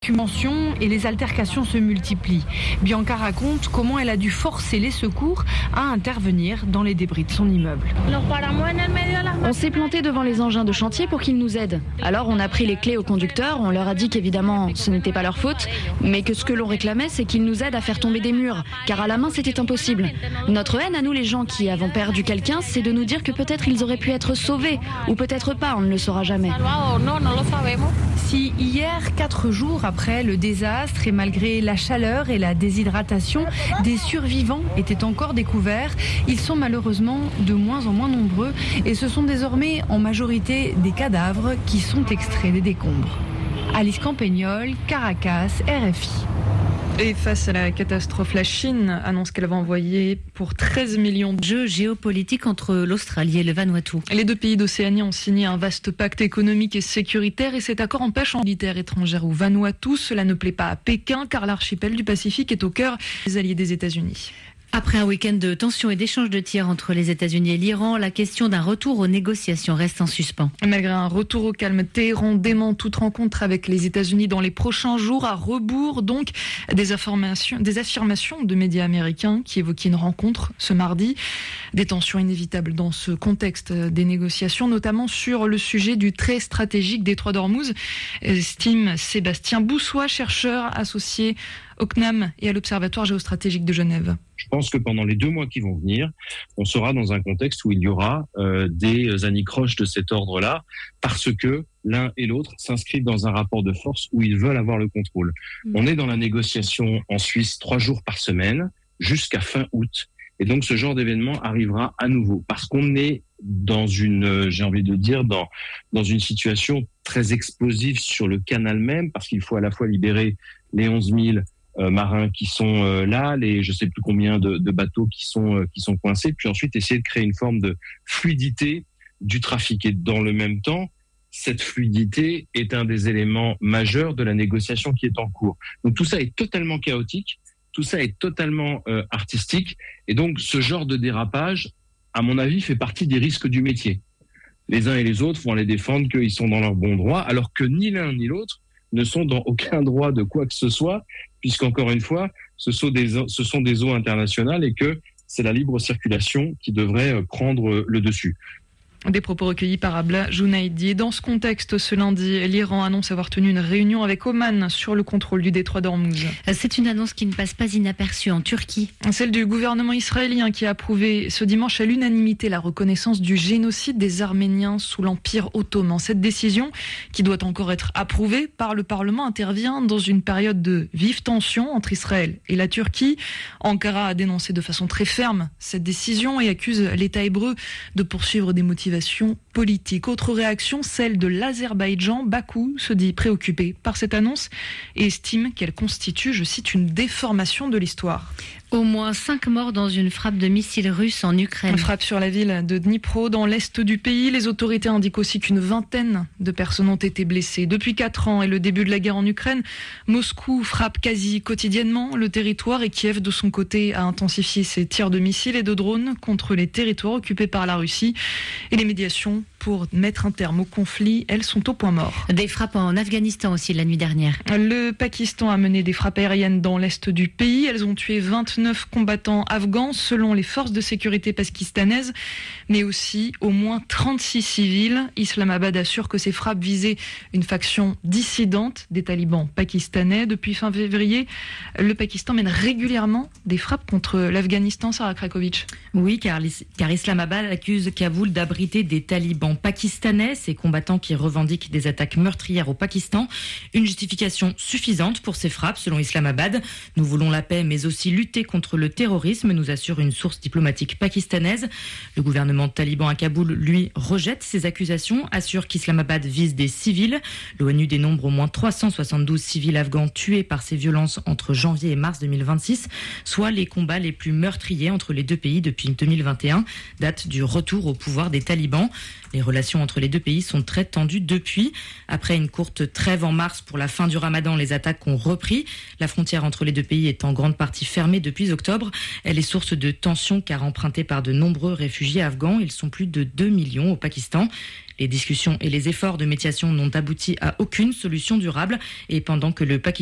Et les altercations se multiplient. Bianca raconte comment elle a dû forcer les secours à intervenir dans les débris de son immeuble. On s'est planté devant les engins de chantier pour qu'ils nous aident. Alors on a pris les clés aux conducteurs, on leur a dit qu'évidemment ce n'était pas leur faute, mais que ce que l'on réclamait c'est qu'ils nous aident à faire tomber des murs, car à la main c'était impossible. Notre haine à nous les gens qui avons perdu quelqu'un, c'est de nous dire que peut-être ils auraient pu être sauvés, ou peut-être pas, on ne le saura jamais. Si hier, 4 jours après le désastre et malgré la chaleur et la déshydratation, des survivants étaient encore découverts, ils sont malheureusement de moins en moins nombreux et ce sont désormais en majorité des cadavres qui sont extraits des décombres. Alice Campagnol, Caracas, RFI. Et face à la catastrophe, la Chine annonce qu'elle va envoyer pour 13 millions de jeux géopolitiques entre l'Australie et le Vanuatu. Les deux pays d'Océanie ont signé un vaste pacte économique et sécuritaire et cet accord empêche en militaire étrangère au Vanuatu. Cela ne plaît pas à Pékin car l'archipel du Pacifique est au cœur des alliés des États-Unis. Après un week-end de tensions et d'échanges de tirs entre les États-Unis et l'Iran, la question d'un retour aux négociations reste en suspens. Malgré un retour au calme, Téhéran dément toute rencontre avec les États-Unis dans les prochains jours, à rebours donc des affirmations de médias américains qui évoquaient une rencontre ce mardi. Des tensions inévitables dans ce contexte des négociations, notamment sur le sujet du très stratégique détroit d'Ormuz, estime Sébastien Boussois, chercheur associé au CNAM et à l'Observatoire géostratégique de Genève. Je pense que pendant les 2 mois qui vont venir, on sera dans un contexte où il y aura des anicroches de cet ordre-là, parce que l'un et l'autre s'inscrivent dans un rapport de force où ils veulent avoir le contrôle. On est dans la négociation en Suisse 3 jours par semaine, jusqu'à fin août. Et donc ce genre d'événement arrivera à nouveau, parce qu'on est dans une, j'ai envie de dire, dans une situation très explosive sur le canal même, parce qu'il faut à la fois libérer les 11 000 marins qui sont là, les je sais plus combien de bateaux qui sont coincés, puis ensuite essayer de créer une forme de fluidité du trafic. Et dans le même temps, cette fluidité est un des éléments majeurs de la négociation qui est en cours. Donc tout ça est totalement chaotique, tout ça est totalement artistique, et donc ce genre de dérapage, à mon avis, fait partie des risques du métier. Les uns et les autres vont aller défendre qu'ils sont dans leur bon droit, alors que ni l'un ni l'autre ne sont dans aucun droit de quoi que ce soit, puisqu'encore une fois, ce sont des eaux internationales et que c'est la libre circulation qui devrait prendre le dessus. Des propos recueillis par Abla Jounaidi. Et dans ce contexte, ce lundi, l'Iran annonce avoir tenu une réunion avec Oman sur le contrôle du détroit d'Ormuz. C'est une annonce qui ne passe pas inaperçue en Turquie. Celle du gouvernement israélien qui a approuvé ce dimanche à l'unanimité la reconnaissance du génocide des Arméniens sous l'Empire ottoman. Cette décision, qui doit encore être approuvée par le Parlement, intervient dans une période de vive tension entre Israël et la Turquie. Ankara a dénoncé de façon très ferme cette décision et accuse l'État hébreu de poursuivre des motivations politique. Autre réaction, celle de l'Azerbaïdjan. Bakou se dit préoccupé par cette annonce et estime qu'elle constitue, je cite, une déformation de l'histoire. Au moins 5 morts dans une frappe de missiles russes en Ukraine. Une frappe sur la ville de Dnipro, dans l'est du pays. Les autorités indiquent aussi qu'une vingtaine de personnes ont été blessées. Depuis 4 ans et le début de la guerre en Ukraine, Moscou frappe quasi quotidiennement le territoire et Kiev, de son côté, a intensifié ses tirs de missiles et de drones contre les territoires occupés par la Russie. Et les médiations pour mettre un terme au conflit, elles sont au point mort. Des frappes en Afghanistan aussi la nuit dernière. Le Pakistan a mené des frappes aériennes dans l'est du pays. Elles ont tué 29 combattants afghans selon les forces de sécurité pakistanaises, mais aussi au moins 36 civils. Islamabad assure que ces frappes visaient une faction dissidente des talibans pakistanais. Depuis fin février, le Pakistan mène régulièrement des frappes contre l'Afghanistan, Sarah Krakovic. Oui, car Islamabad accuse Kaboul d'abriter des talibans pakistanais, ces combattants qui revendiquent des attaques meurtrières au Pakistan. Une justification suffisante pour ces frappes, selon Islamabad. Nous voulons la paix, mais aussi lutter contre le terrorisme, nous assure une source diplomatique pakistanaise. Le gouvernement taliban à Kaboul, lui, rejette ces accusations, assure qu'Islamabad vise des civils. L'ONU dénombre au moins 372 civils afghans tués par ces violences entre janvier et mars 2026, soit les combats les plus meurtriers entre les deux pays depuis 2021, date du retour au pouvoir des talibans. Les relations entre les deux pays sont très tendues depuis. Après une courte trêve en mars pour la fin du Ramadan, les attaques ont repris. La frontière entre les deux pays est en grande partie fermée depuis octobre. Elle est source de tensions car empruntée par de nombreux réfugiés afghans. Ils sont plus de 2 millions au Pakistan. Les discussions et les efforts de médiation n'ont abouti à aucune solution durable. Et pendant que le Pakistan